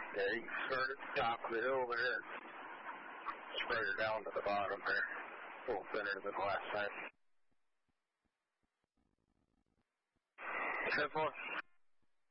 Yeah, you can start at the top of the hill there and spread her down to the bottom there. A little thinner than last time. 10-4.